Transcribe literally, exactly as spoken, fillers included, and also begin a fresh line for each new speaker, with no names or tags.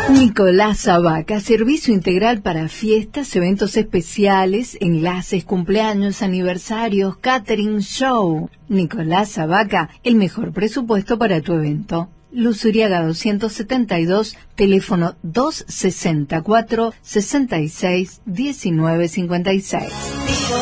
Nicolás Abaca, servicio integral para fiestas, eventos especiales, enlaces, cumpleaños, aniversarios, catering, show. Nicolás Abaca, el mejor presupuesto para tu evento. Luz Uriaga doscientos setenta y dos, teléfono dos sesenta y cuatro, sesenta y seis, diecinueve cincuenta y seis.